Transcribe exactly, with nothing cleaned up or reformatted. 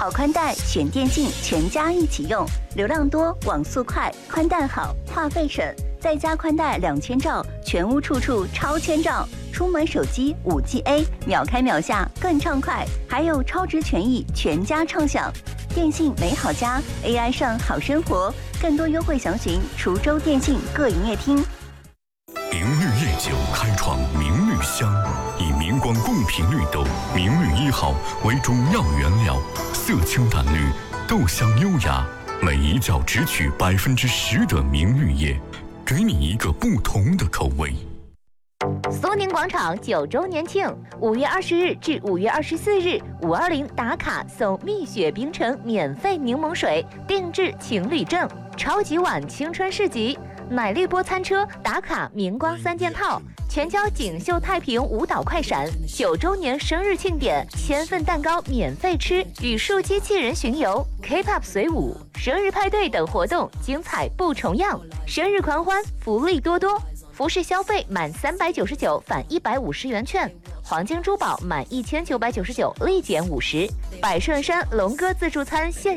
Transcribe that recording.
好宽带选电信，全家一起用，流量多，网速快，宽带好，话费省，再加宽带两千兆，全屋处处超千兆。出门手机 五 G A， 秒开秒下更畅快，还有超值权益，全家畅享。电信美好家 A I 上好生活，更多优惠详询滁州电信各营业厅。 明绿夜酒开创明绿香，以明光贡品绿豆明绿一号为主要原料，色清淡绿，豆香优雅，每一角只取百分之十的明绿叶，给你一个不同的口味。 苏宁广场九周年庆，五月二十日至五月二十四日，五二零打卡送蜜雪冰城免费柠檬水，定制情侣证，超级碗青春市集，奶绿波餐车打卡明光三件套，全交锦绣太平舞蹈快闪，九周年生日庆典，千份蛋糕免费吃，语数机器人巡游 ，K-pop 随舞，生日派对等活动精彩不重样，生日狂欢福利多多。服饰消费满三百九十九返一百五十元券，黄金珠宝满一千九百九十九立减五十，百顺山龙哥自助餐现